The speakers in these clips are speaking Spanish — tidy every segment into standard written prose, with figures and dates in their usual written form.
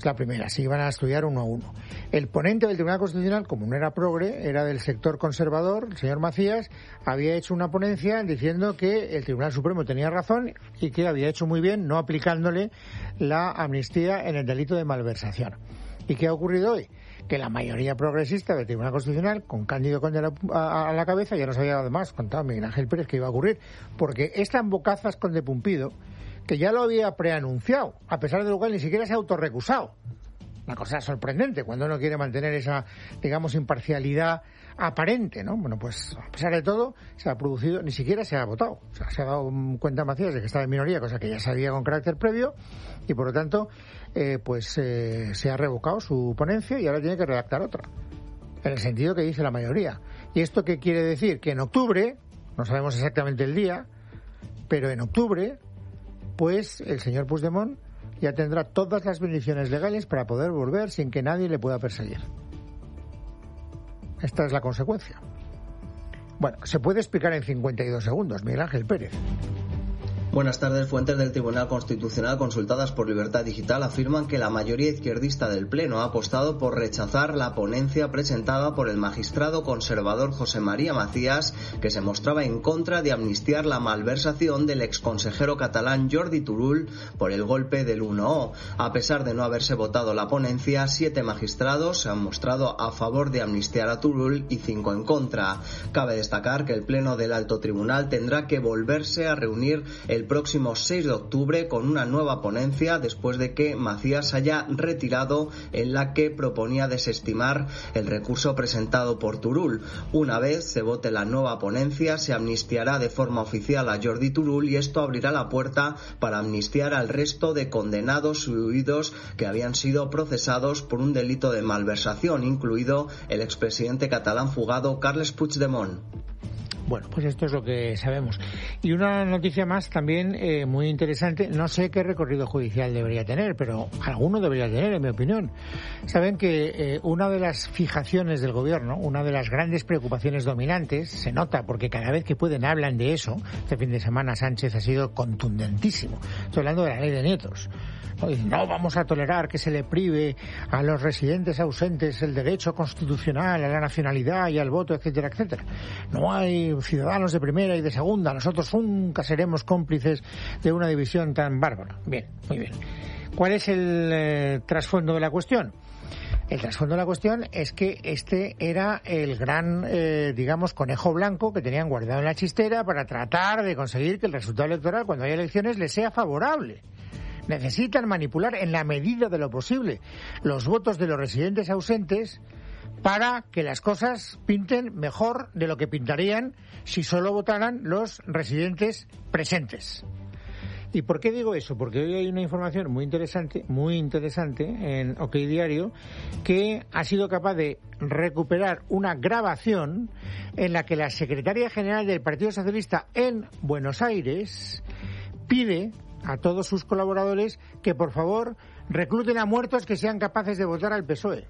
Es la primera, se iban a estudiar uno a uno. El ponente del Tribunal Constitucional, como no era progre, era del sector conservador, el señor Macías, había hecho una ponencia diciendo que el Tribunal Supremo tenía razón y que había hecho muy bien no aplicándole la amnistía en el delito de malversación. ¿Y qué ha ocurrido hoy? Que la mayoría progresista del Tribunal Constitucional, con Cándido Conde a la cabeza, ya nos había además contado Miguel Ángel Pérez que iba a ocurrir, porque estas bocazas con de Pumpido, que ya lo había preanunciado, a pesar de lo cual ni siquiera se ha autorrecusado. Una cosa sorprendente cuando uno quiere mantener esa, digamos, imparcialidad aparente, ¿no? Bueno, pues a pesar de todo se ha producido, ni siquiera se ha votado. O sea, se ha dado cuenta Macías de que estaba en minoría, cosa que ya sabía con carácter previo, y por lo tanto se ha revocado su ponencia y ahora tiene que redactar otra, en el sentido que dice la mayoría. ¿Y esto qué quiere decir? Que en octubre, no sabemos exactamente el día, pero en octubre, pues el señor Puigdemont ya tendrá todas las bendiciones legales para poder volver sin que nadie le pueda perseguir. Esta es la consecuencia. Bueno, se puede explicar en 52 segundos, Miguel Ángel Pérez. Buenas tardes. Fuentes del Tribunal Constitucional consultadas por Libertad Digital afirman que la mayoría izquierdista del Pleno ha apostado por rechazar la ponencia presentada por el magistrado conservador José María Macías, que se mostraba en contra de amnistiar la malversación del exconsejero catalán Jordi Turull por el golpe del 1O. A pesar de no haberse votado la ponencia, 7 magistrados se han mostrado a favor de amnistiar a Turull y 5 en contra. Cabe destacar que el Pleno del Alto Tribunal tendrá que volverse a reunir el próximo 6 de octubre con una nueva ponencia después de que Macías haya retirado en la que proponía desestimar el recurso presentado por Turull. Una vez se vote la nueva ponencia, se amnistiará de forma oficial a Jordi Turull y esto abrirá la puerta para amnistiar al resto de condenados y huidos que habían sido procesados por un delito de malversación, incluido el expresidente catalán fugado Carles Puigdemont. Bueno, pues esto es lo que sabemos. Y una noticia más también muy interesante. No sé qué recorrido judicial debería tener, pero alguno debería tener, en mi opinión. Saben que una de las fijaciones del gobierno, una de las grandes preocupaciones dominantes, se nota porque cada vez que pueden hablan de eso. Este fin de semana Sánchez ha sido contundentísimo. Estoy hablando de la ley de nietos. No vamos a tolerar que se le prive a los residentes ausentes el derecho constitucional a la nacionalidad y al voto, etcétera, etcétera. No hay ciudadanos de primera y de segunda. Nosotros nunca seremos cómplices de una división tan bárbara. Bien, muy bien. ¿Cuál es el trasfondo de la cuestión? El trasfondo de la cuestión es que este era el gran, digamos, conejo blanco que tenían guardado en la chistera para tratar de conseguir que el resultado electoral, cuando haya elecciones, les sea favorable. Necesitan manipular en la medida de lo posible los votos de los residentes ausentes para que las cosas pinten mejor de lo que pintarían si solo votaran los residentes presentes. ¿Y por qué digo eso? Porque hoy hay una información muy interesante en OK Diario, que ha sido capaz de recuperar una grabación en la que la secretaria general del Partido Socialista en Buenos Aires pide a todos sus colaboradores que por favor recluten a muertos que sean capaces de votar al PSOE.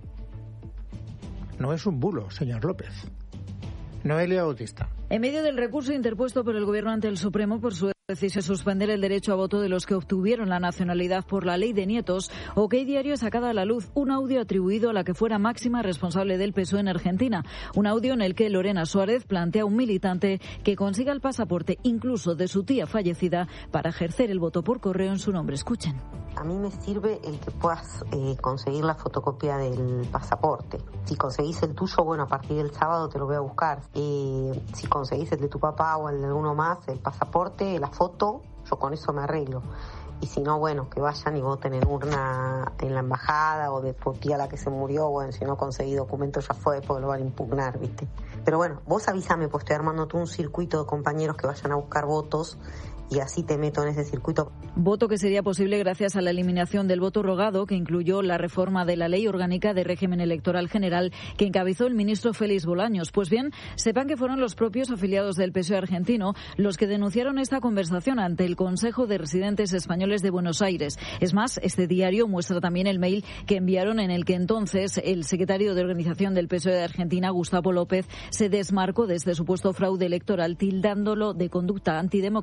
No es un bulo, señor López. Noelia Bautista. En medio del recurso interpuesto por el Gobierno ante el Supremo por su decisión de suspender el derecho a voto de los que obtuvieron la nacionalidad por la ley de nietos, OK Diario sacaba a la luz un audio atribuido a la que fuera máxima responsable del PSOE en Argentina. Un audio en el que Lorena Suárez plantea a un militante que consiga el pasaporte incluso de su tía fallecida para ejercer el voto por correo en su nombre. Escuchen. A mí me sirve el que puedas conseguir la fotocopia del pasaporte. Si conseguís el tuyo, bueno, a partir del sábado te lo voy a buscar. Si conseguís el de tu papá o el de alguno más, el pasaporte, la foto, yo con eso me arreglo. Y si no, bueno, que vayan y voten en urna en la embajada o de tu tía la que se murió. Bueno, si no conseguí documentos ya fue, porque lo van a impugnar, ¿viste? Pero bueno, vos avísame, pues estoy armando tú un circuito de compañeros que vayan a buscar votos y así te meto en ese circuito. Voto que sería posible gracias a la eliminación del voto rogado, que incluyó la reforma de la Ley Orgánica de Régimen Electoral General que encabezó el ministro Félix Bolaños. Pues bien, sepan que fueron los propios afiliados del PSOE argentino los que denunciaron esta conversación ante el Consejo de Residentes Españoles de Buenos Aires. Es más, este diario muestra también el mail que enviaron en el que entonces el secretario de organización del PSOE de Argentina, Gustavo López, se desmarcó de este supuesto fraude electoral, tildándolo de conducta antidemocrática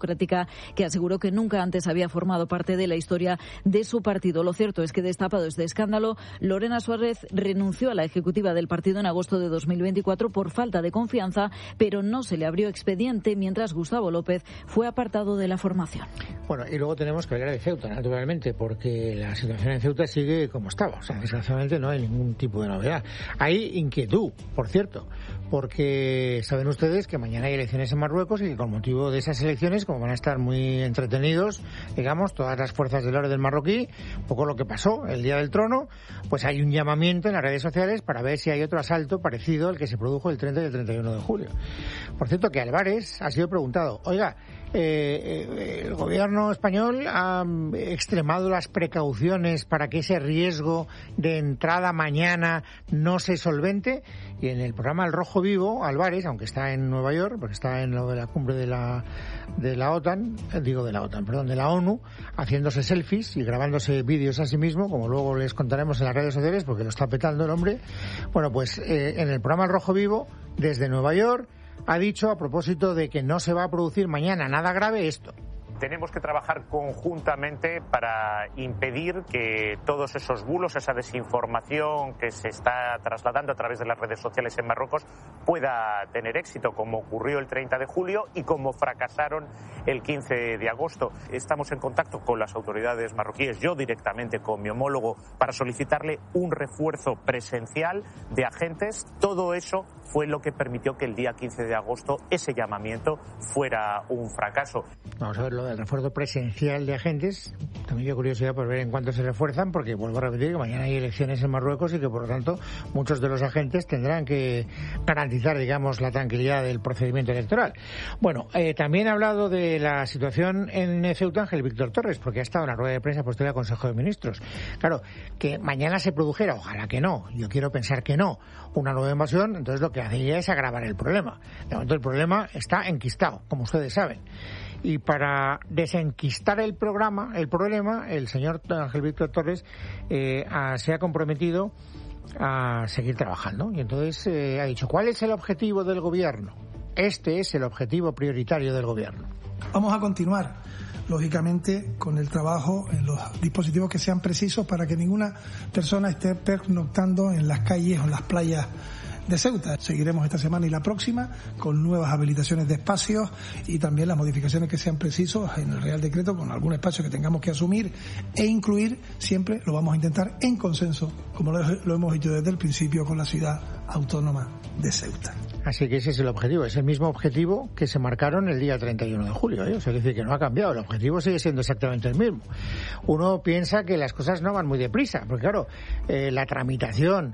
que aseguró que nunca antes había formado parte de la historia de su partido. Lo cierto es que, destapado este escándalo, Lorena Suárez renunció a la ejecutiva del partido en agosto de 2024 por falta de confianza, pero no se le abrió expediente, mientras Gustavo López fue apartado de la formación. Bueno, y luego tenemos que hablar de Ceuta, naturalmente, porque la situación en Ceuta sigue como estaba. O sea, desgraciadamente no hay ningún tipo de novedad. Hay inquietud, por cierto, porque saben ustedes que mañana hay elecciones en Marruecos y que con motivo de esas elecciones, como van a estar muy entretenidos, digamos, todas las fuerzas del orden marroquí, un poco lo que pasó el día del trono, pues hay un llamamiento en las redes sociales para ver si hay otro asalto parecido al que se produjo el 30 y el 31 de julio. Por cierto, que Álvarez ha sido preguntado, oiga, el gobierno español ha extremado las precauciones para que ese riesgo de entrada mañana no se solvente, y en el programa El Rojo Vivo, Álvarez, aunque está en Nueva York, porque está en lo de la cumbre de la OTAN, de la ONU, haciéndose selfies y grabándose vídeos a sí mismo, como luego les contaremos en las redes sociales, porque lo está petando el hombre. Bueno, pues en el programa El Rojo Vivo, desde Nueva York, ha dicho, a propósito de que no se va a producir mañana nada grave, esto. Tenemos que trabajar conjuntamente para impedir que todos esos bulos, esa desinformación que se está trasladando a través de las redes sociales en Marruecos pueda tener éxito, como ocurrió el 30 de julio y como fracasaron el 15 de agosto. Estamos en contacto con las autoridades marroquíes, yo directamente con mi homólogo, para solicitarle un refuerzo presencial de agentes. Todo eso fue lo que permitió que el día 15 de agosto ese llamamiento fuera un fracaso. Vamos a ver lo del refuerzo presencial de agentes. También yo curiosidad por ver en cuánto se refuerzan, porque vuelvo a repetir que mañana hay elecciones en Marruecos y que por lo tanto muchos de los agentes tendrán que garantizar, digamos, la tranquilidad del procedimiento electoral. Bueno, también ha hablado de la situación en Ceuta Ángel Víctor Torres, porque ha estado en la rueda de prensa posterior al Consejo de Ministros. Claro, que mañana se produjera, ojalá que no, yo quiero pensar que no, una nueva invasión, entonces lo que hacía es agravar el problema. De momento el problema está enquistado, como ustedes saben. Y para desenquistar el problema, el señor Ángel Víctor Torres se ha comprometido a seguir trabajando. Y entonces ha dicho, ¿cuál es el objetivo del gobierno? Este es el objetivo prioritario del gobierno. Vamos a continuar, lógicamente, con el trabajo en los dispositivos que sean precisos para que ninguna persona esté pernoctando en las calles o en las playas de Ceuta. Seguiremos esta semana y la próxima con nuevas habilitaciones de espacios y también las modificaciones que sean precisos en el Real Decreto, con algún espacio que tengamos que asumir e incluir. Siempre lo vamos a intentar en consenso, como lo hemos dicho desde el principio, con la ciudad autónoma de Ceuta. Así que ese es el objetivo, es el mismo objetivo que se marcaron el día 31 de julio, ¿eh? O sea, es decir, que no ha cambiado, el objetivo sigue siendo exactamente el mismo. Uno piensa que las cosas no van muy deprisa, porque claro, la tramitación,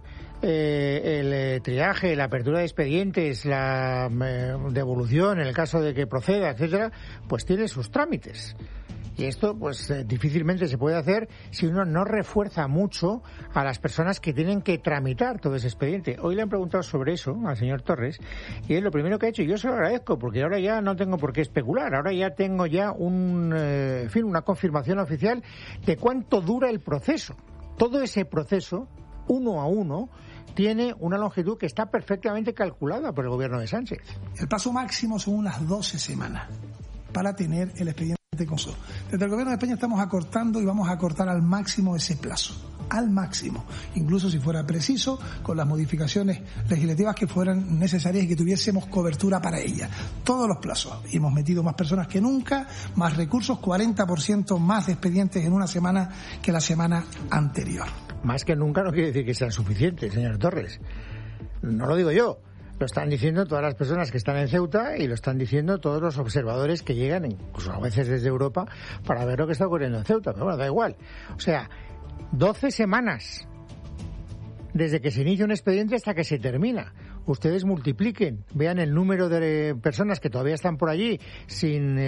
el triaje, la apertura de expedientes, la devolución en el caso de que proceda, etcétera, pues tiene sus trámites. Y esto, pues, difícilmente se puede hacer si uno no refuerza mucho a las personas que tienen que tramitar todo ese expediente. Hoy le han preguntado sobre eso al señor Torres y es lo primero que ha hecho. Y yo se lo agradezco, porque ahora ya no tengo por qué especular. Ahora ya tengo ya una confirmación oficial de cuánto dura el proceso. Todo ese proceso, uno a uno, tiene una longitud que está perfectamente calculada por el gobierno de Sánchez. El plazo máximo son unas 12 semanas para tener el expediente. Desde el gobierno de España estamos acortando y vamos a acortar al máximo ese plazo, al máximo, incluso si fuera preciso, con las modificaciones legislativas que fueran necesarias y que tuviésemos cobertura para ellas. Todos los plazos. Hemos metido más personas que nunca, más recursos, 40% más de expedientes en una semana que la semana anterior. Más que nunca no quiere decir que sean suficientes, señor Torres. No lo digo yo. Lo están diciendo todas las personas que están en Ceuta y lo están diciendo todos los observadores que llegan, incluso a veces desde Europa, para ver lo que está ocurriendo en Ceuta. Pero bueno, da igual. O sea, 12 semanas desde que se inicia un expediente hasta que se termina. Ustedes multipliquen, vean el número de personas que todavía están por allí sin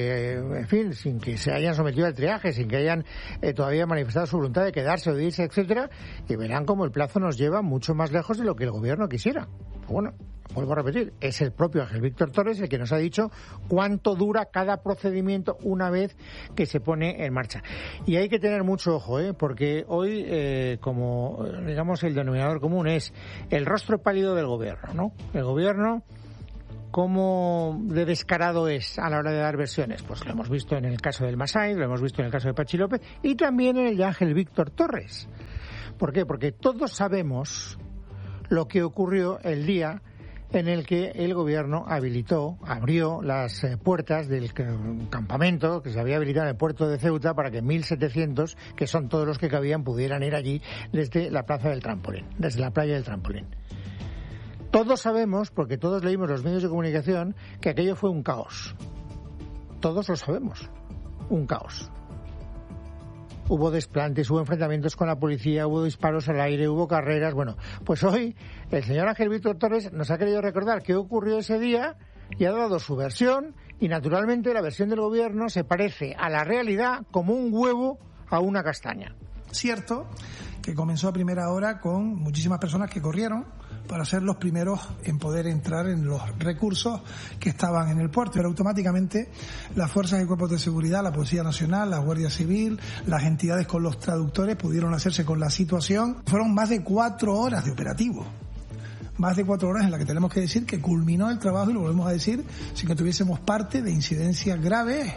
que se hayan sometido al triaje, sin que hayan todavía manifestado su voluntad de quedarse o de irse, etcétera, y verán cómo el plazo nos lleva mucho más lejos de lo que el gobierno quisiera. Bueno, vuelvo a repetir, es el propio Ángel Víctor Torres el que nos ha dicho cuánto dura cada procedimiento una vez que se pone en marcha. Y hay que tener mucho ojo, porque hoy, como digamos el denominador común es el rostro pálido del gobierno, ¿no? El gobierno cómo de descarado es a la hora de dar versiones. Pues lo hemos visto en el caso del Masai, lo hemos visto en el caso de Pachi López y también en el de Ángel Víctor Torres. ¿Por qué? Porque todos sabemos lo que ocurrió el día en el que el gobierno abrió las puertas del campamento que se había habilitado en el puerto de Ceuta para que 1.700, que son todos los que cabían, pudieran ir allí desde la plaza del Trampolín, desde la playa del Trampolín. Todos sabemos, porque todos leímos los medios de comunicación, que aquello fue un caos. Todos lo sabemos. Un caos. Hubo desplantes, hubo enfrentamientos con la policía, hubo disparos al aire, hubo carreras. Bueno, pues hoy el señor Ángel Víctor Torres nos ha querido recordar qué ocurrió ese día y ha dado su versión. Y naturalmente la versión del gobierno se parece a la realidad como un huevo a una castaña. Cierto que comenzó a primera hora con muchísimas personas que corrieron para ser los primeros en poder entrar en los recursos que estaban en el puerto. Pero automáticamente las fuerzas y cuerpos de seguridad, la Policía Nacional, la Guardia Civil, las entidades con los traductores pudieron hacerse con la situación. Fueron más de 4 horas de operativo. Más de 4 horas en las que tenemos que decir que culminó el trabajo, y lo volvemos a decir, sin que tuviésemos parte de incidencias graves.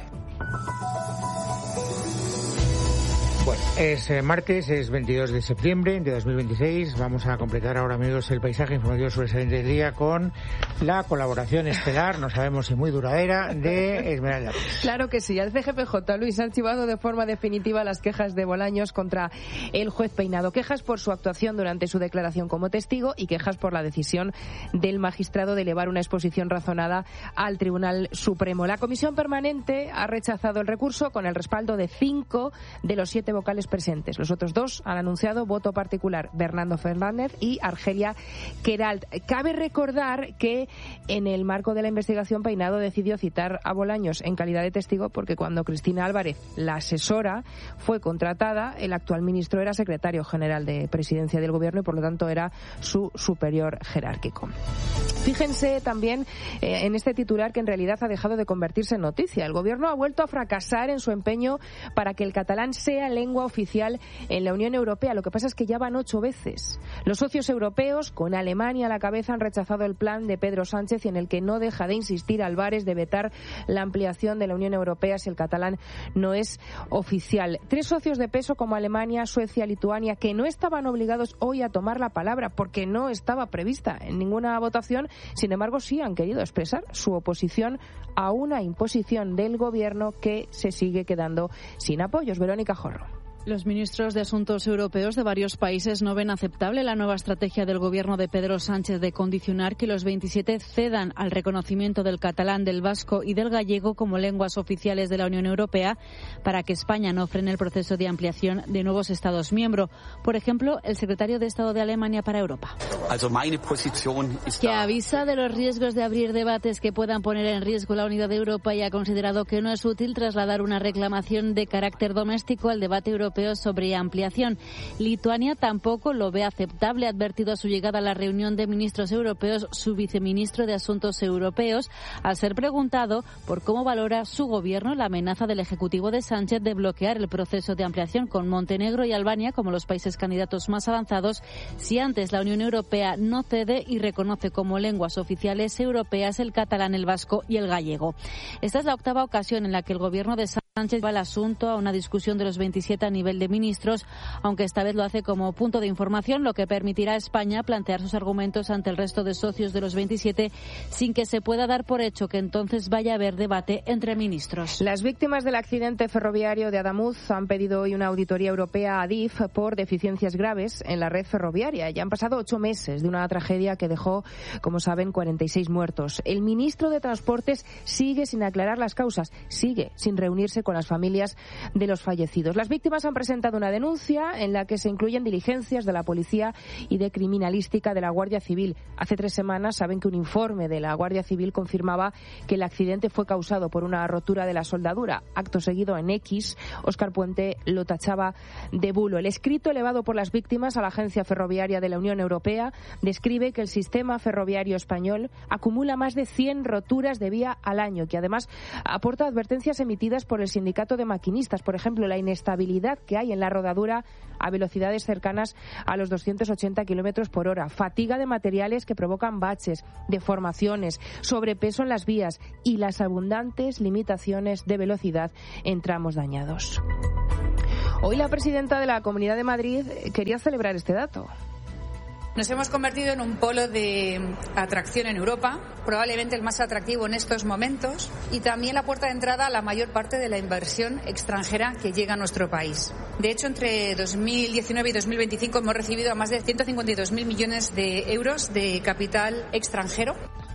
Bueno, es martes, es 22 de septiembre de 2026. Vamos a completar ahora, amigos, el paisaje informativo sobresaliente del día con la colaboración estelar, no sabemos si muy duradera, de Esmeralda. Claro que sí. El CGPJ, Luis, ha archivado de forma definitiva las quejas de Bolaños contra el juez Peinado. Quejas por su actuación durante su declaración como testigo y quejas por la decisión del magistrado de elevar una exposición razonada al Tribunal Supremo. La Comisión Permanente ha rechazado el recurso con el respaldo de 5 de los 7 vocales presentes. Los otros 2 han anunciado voto particular, Bernardo Fernández y Argelia Queralt. Cabe recordar que en el marco de la investigación Peinado decidió citar a Bolaños en calidad de testigo porque cuando Cristina Álvarez, la asesora, fue contratada, el actual ministro era secretario general de Presidencia del Gobierno y por lo tanto era su superior jerárquico. Fíjense también en este titular que en realidad ha dejado de convertirse en noticia. El Gobierno ha vuelto a fracasar en su empeño para que el catalán sea lengua oficial en la Unión Europea. Lo que pasa es que ya van 8 veces. Los socios europeos, con Alemania a la cabeza, han rechazado el plan de Pedro Sánchez en el que no deja de insistir Álvarez de vetar la ampliación de la Unión Europea si el catalán no es oficial. 3 socios de peso como Alemania, Suecia, Lituania, que no estaban obligados hoy a tomar la palabra porque no estaba prevista en ninguna votación, sin embargo sí han querido expresar su oposición a una imposición del Gobierno que se sigue quedando sin apoyos. Verónica Jorro. Los ministros de Asuntos Europeos de varios países no ven aceptable la nueva estrategia del gobierno de Pedro Sánchez de condicionar que los 27 cedan al reconocimiento del catalán, del vasco y del gallego como lenguas oficiales de la Unión Europea para que España no frene el proceso de ampliación de nuevos Estados miembros. Por ejemplo, el secretario de Estado de Alemania para Europa, que avisa de los riesgos de abrir debates que puedan poner en riesgo la unidad de Europa y ha considerado que no es útil trasladar una reclamación de carácter doméstico al debate europeo sobre ampliación. Lituania tampoco lo ve aceptable. Ha advertido a su llegada a la reunión de ministros europeos su viceministro de Asuntos Europeos al ser preguntado por cómo valora su gobierno la amenaza del Ejecutivo de Sánchez de bloquear el proceso de ampliación con Montenegro y Albania como los países candidatos más avanzados si antes la Unión Europea no cede y reconoce como lenguas oficiales europeas el catalán, el vasco y el gallego. Esta es la 8ª ocasión en la que el gobierno de Sánchez va el asunto a una discusión de los 27 a nivel de ministros, aunque esta vez lo hace como punto de información, lo que permitirá a España plantear sus argumentos ante el resto de socios de los 27 sin que se pueda dar por hecho que entonces vaya a haber debate entre ministros. Las víctimas del accidente ferroviario de Adamuz han pedido hoy una auditoría europea a Adif por deficiencias graves en la red ferroviaria. Ya han pasado 8 meses de una tragedia que dejó, como saben, 46 muertos. El ministro de Transportes sigue sin aclarar las causas, sigue sin reunirse con las familias de los fallecidos. Las víctimas han presentado una denuncia en la que se incluyen diligencias de la policía y de criminalística de la Guardia Civil. Hace 3 semanas saben que un informe de la Guardia Civil confirmaba que el accidente fue causado por una rotura de la soldadura. Acto seguido en X, Óscar Puente lo tachaba de bulo. El escrito elevado por las víctimas a la Agencia Ferroviaria de la Unión Europea describe que el sistema ferroviario español acumula más de 100 roturas de vía al año, que además aporta advertencias emitidas por el el sindicato de maquinistas. Por ejemplo, la inestabilidad que hay en la rodadura a velocidades cercanas a los 280 kilómetros por hora, fatiga de materiales que provocan baches, deformaciones, sobrepeso en las vías y las abundantes limitaciones de velocidad en tramos dañados. Hoy la presidenta de la Comunidad de Madrid quería celebrar este dato. Nos hemos convertido en un polo de atracción en Europa, probablemente el más atractivo en estos momentos, y también la puerta de entrada a la mayor parte de la inversión extranjera que llega a nuestro país. De hecho, entre 2019 y 2025 hemos recibido a más de 152.000 millones de euros de capital extranjero.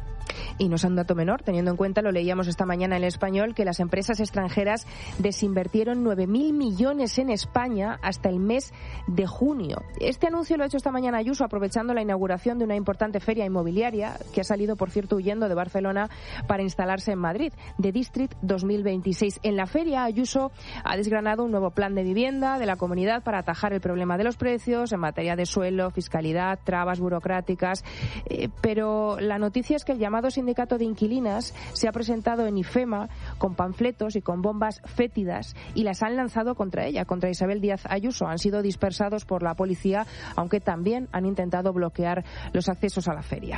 Y no es un dato menor, teniendo en cuenta, lo leíamos esta mañana en El Español, que las empresas extranjeras desinvirtieron 9.000 millones en España hasta el mes de junio. Este anuncio lo ha hecho esta mañana Ayuso, aprovechando la inauguración de una importante feria inmobiliaria que ha salido, por cierto, huyendo de Barcelona para instalarse en Madrid, The District 2026. En la feria, Ayuso ha desgranado un nuevo plan de vivienda de la comunidad para atajar el problema de los precios en materia de suelo, fiscalidad, trabas burocráticas. Pero la noticia es que el llamado sindicato de inquilinas se ha presentado en IFEMA con panfletos y con bombas fétidas y las han lanzado contra ella, contra Isabel Díaz Ayuso. Han sido dispersados por la policía, aunque también han intentado bloquear los accesos a la feria.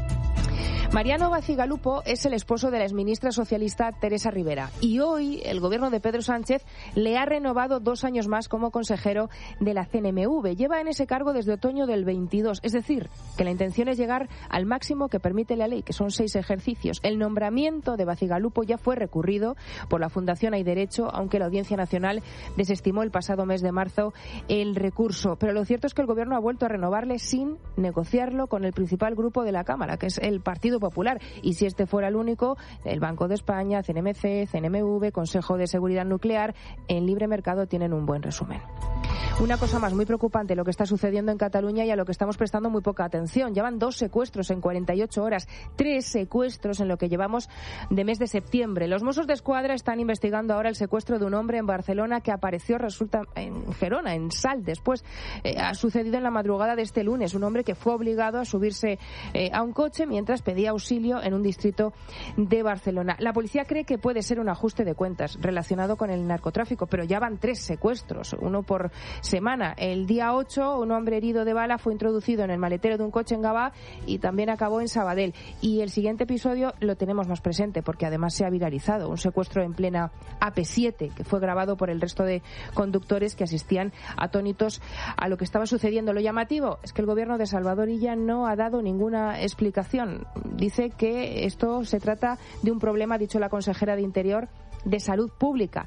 Mariano Bacigalupo es el esposo de la exministra socialista Teresa Rivera y hoy el gobierno de Pedro Sánchez le ha renovado 2 años más como consejero de la CNMV. Lleva en ese cargo desde otoño del 22, es decir, que la intención es llegar al máximo que permite la ley, que son 6 ejercicios. El nombramiento de Bacigalupo ya fue recurrido por la Fundación Hay Derecho, aunque la Audiencia Nacional desestimó el pasado mes de marzo el recurso. Pero lo cierto es que el gobierno ha vuelto a renovarle sin negociarlo con el principal grupo de la Cámara, que es el Partido Popular. Y si este fuera el único, el Banco de España, CNMC, CNMV, Consejo de Seguridad Nuclear, en libre mercado tienen un buen resumen. Una cosa más muy preocupante, lo que está sucediendo en Cataluña y a lo que estamos prestando muy poca atención. Llevan 2 secuestros en 48 horas, 3 secuestros en lo que llevamos de mes de septiembre. Los Mossos de Escuadra están investigando ahora el secuestro de un hombre en Barcelona que apareció, resulta, en Gerona, en Salt. Después ha sucedido en la madrugada de este lunes. Un hombre que fue obligado a subirse a un coche mientras pedía auxilio en un distrito de Barcelona. La policía cree que puede ser un ajuste de cuentas relacionado con el narcotráfico, pero ya van 3 secuestros, uno por semana. El día 8, un hombre herido de bala fue introducido en el maletero de un coche en Gavà y también acabó en Sabadell. Y el siguiente episodio lo tenemos más presente porque además se ha viralizado. Un secuestro en plena AP7 que fue grabado por el resto de conductores que asistían atónitos a lo que estaba sucediendo. Lo llamativo es que el gobierno de Salvador Illa no ha dado ninguna explicación. Dice que esto se trata de un problema, ha dicho la consejera de Interior, de salud pública.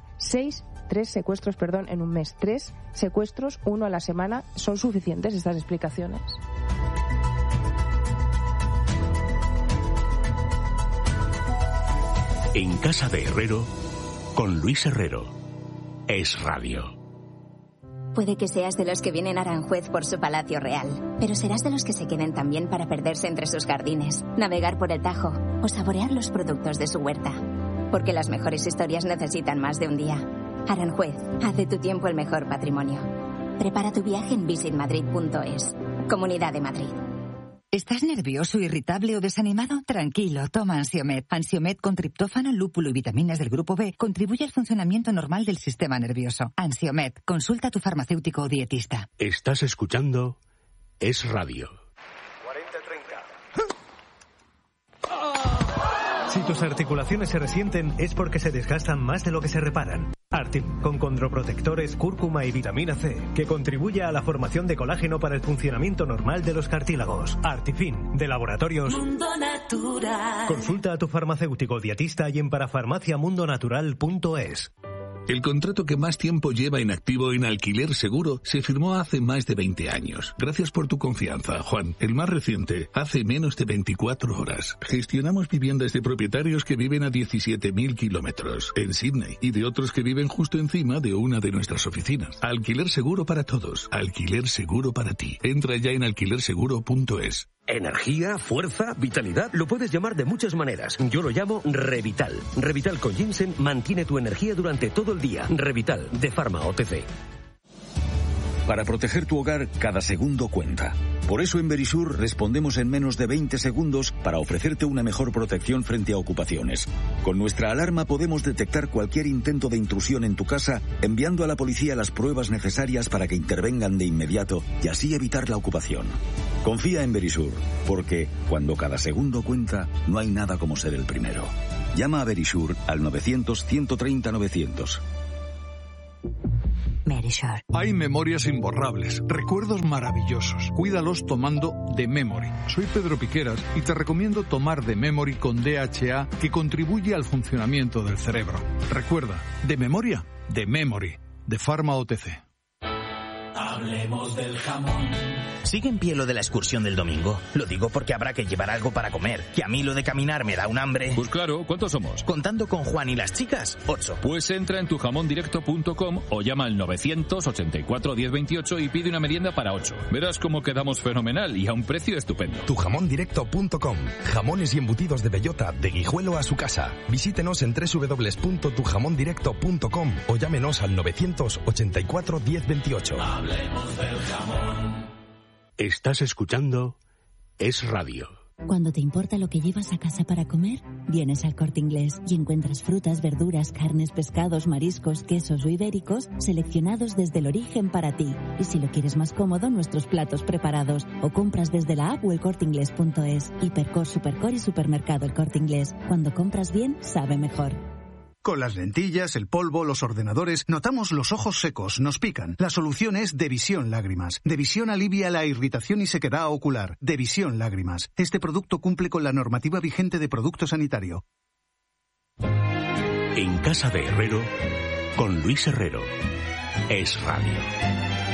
3 secuestros, en un mes. 3 secuestros, 1 a la semana. ¿Son suficientes estas explicaciones? En Casa de Herrero, con Luis Herrero. Es Radio. Puede que seas de los que vienen a Aranjuez por su palacio real, pero serás de los que se queden también para perderse entre sus jardines, navegar por el Tajo o saborear los productos de su huerta. Porque las mejores historias necesitan más de un día. Aranjuez, haz de tu tiempo el mejor patrimonio. Prepara tu viaje en visitmadrid.es. Comunidad de Madrid. ¿Estás nervioso, irritable o desanimado? Tranquilo, toma Ansiomed. Ansiomed con triptófano, lúpulo y vitaminas del grupo B contribuye al funcionamiento normal del sistema nervioso. Ansiomed, consulta a tu farmacéutico o dietista. Estás escuchando Es Radio. 40-30. Si tus articulaciones se resienten es porque se desgastan más de lo que se reparan. Artifin, con condroprotectores, cúrcuma y vitamina C, que contribuye a la formación de colágeno para el funcionamiento normal de los cartílagos. Artifin, de Laboratorios Mundo Natural. Consulta a tu farmacéutico dietista y en parafarmaciamundonatural.es. El contrato que más tiempo lleva en activo en Alquiler Seguro se firmó hace más de 20 años. Gracias por tu confianza, Juan. El más reciente, hace menos de 24 horas. Gestionamos viviendas de propietarios que viven a 17.000 kilómetros en Sydney y de otros que viven justo encima de una de nuestras oficinas. Alquiler Seguro para todos. Alquiler Seguro para ti. Entra ya en alquilerseguro.es. Energía, fuerza, vitalidad, lo puedes llamar de muchas maneras. Yo lo llamo Revital. Revital con ginseng mantiene tu energía durante todo el día. Revital, de Pharma OTC. Para proteger tu hogar, cada segundo cuenta. Por eso en Verisur respondemos en menos de 20 segundos para ofrecerte una mejor protección frente a ocupaciones. Con nuestra alarma podemos detectar cualquier intento de intrusión en tu casa, enviando a la policía las pruebas necesarias para que intervengan de inmediato y así evitar la ocupación. Confía en Verisur, porque cuando cada segundo cuenta, no hay nada como ser el primero. Llama a Verisur al 900-130-900. Verisur. Hay memorias imborrables, recuerdos maravillosos. Cuídalos tomando The Memory. Soy Pedro Piqueras y te recomiendo tomar The Memory con DHA, que contribuye al funcionamiento del cerebro. Recuerda, de memoria, The Memory, de Pharma OTC. Hablemos del jamón. ¿Sigue en pie lo de la excursión del domingo? Lo digo porque habrá que llevar algo para comer. Que a mí lo de caminar me da un hambre. Pues claro, ¿cuántos somos? Contando con Juan y las chicas, 8. Pues entra en tujamondirecto.com o llama al 984-1028 y pide una merienda para 8. Verás cómo quedamos fenomenal y a un precio estupendo. Tujamondirecto.com. Jamones y embutidos de bellota, de Guijuelo a su casa. Visítenos en www.tujamondirecto.com o llámenos al 984-1028. Hablemos del jamón. Estás escuchando Es Radio. Cuando te importa lo que llevas a casa para comer, vienes al Corte Inglés y encuentras frutas, verduras, carnes, pescados, mariscos, quesos o ibéricos seleccionados desde el origen para ti. Y si lo quieres más cómodo, nuestros platos preparados. O compras desde la app o elcorteinglés.es. Hipercor, Supercor y Supermercado El Corte Inglés. Cuando compras bien, sabe mejor. Con las lentillas, el polvo, los ordenadores, notamos los ojos secos, nos pican. La solución es Devisión Lágrimas. Devisión alivia la irritación y sequedad ocular. Devisión Lágrimas. Este producto cumple con la normativa vigente de producto sanitario. En casa de Herrero, con Luis Herrero. Es Radio.